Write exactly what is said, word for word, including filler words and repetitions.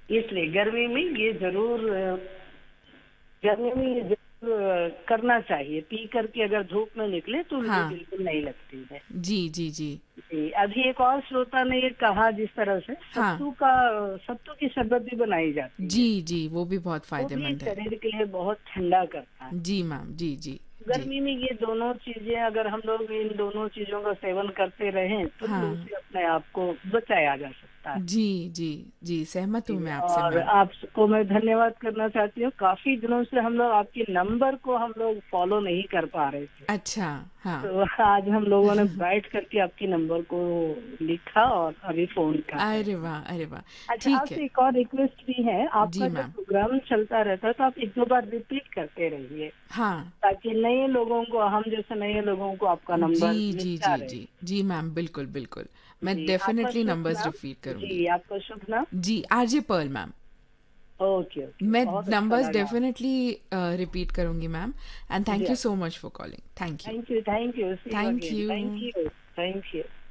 इसलिए गर्मी में ये जरूर अ, गर्मी में ये जरूर अ, करना चाहिए। पी करके अगर धूप में निकले तो उल्टी हाँ। बिल्कुल नहीं लगती है। जी जी जी। जी, अभी एक और श्रोता ने ये कहा, जिस तरह से हाँ। सत्तू का सत्तू की शरबत भी बनाई जाती जी है, जी, वो भी बहुत वो भी फायदेमंद है। शरीर के लिए बहुत ठंडा करता है। जी मैम, जी जी। जी। गर्मी में ये दोनों चीजें अगर हम लोग इन दोनों चीजों का सेवन करते रहें तो लू हाँ। से अपने आप को बचाया जा सकता है। जी जी जी, सहमत हूँ जी, मैं आपसे और मैम। आपको मैं धन्यवाद करना चाहती हूँ। काफी दिनों से हम लोग आपके नंबर को हम लोग फॉलो नहीं कर पा रहे थे, अच्छा। हाँ। तो आज हम लोगों ने बैठ करके आपके नंबर को लिखा और अभी फोन कर रहे अरे हैं। वाह, अरे वाह। अच्छा, ठीक है। आपसे एक और रिक्वेस्ट भी है, जी आपका जब मैम। प्रोग्राम चलता रहता है तो आप एक दो बार रिपीट करते रहिए, हाँ। ताकि नए लोगों को, हम जैसे नए लोगों को आपका जी नंबर जी मिलता जी रहे। जी जी मैम, बिल्कुल बिल्कुल। मैं जी, आपका डेफिनेटली शुभ नंबर्स नाम? रिपीट करूंगी। जी, आपका शुभ नाम? जी, RJ Perl ma'am. Okay okay, मैं बहुत अच्छा नंबर्स लगा। डेफिनेटली रिपीट करूंगी ma'am. And ji, thank you so much for calling. Thank you. Thank you, thank you, C you thank again, you. Thank you, thank you.